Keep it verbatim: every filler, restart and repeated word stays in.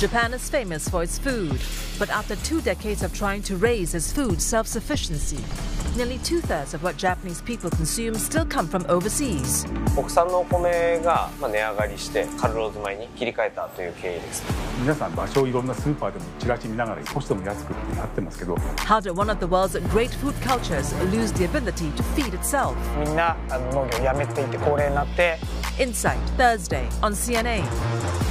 Japan is famous for its food, but after two decades of trying to raise its food self-sufficiency, nearly two-thirds of what Japanese people consume still come from overseas. 国産のお米が値上がりしてカルローズ米に切り替えたという経緯です。 皆さん場所をいろんなスーパーでもチラシ見ながら少しでも安くってなってますけど。 How did one of the world's great food cultures lose the ability to feed itself? みんな農業をやめていて高齢になって。 Insight Thursday on C N A.